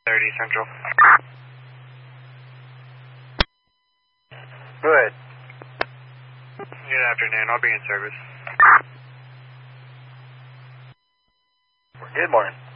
30 Central. Go ahead. Good afternoon. I'll be in service. Good morning.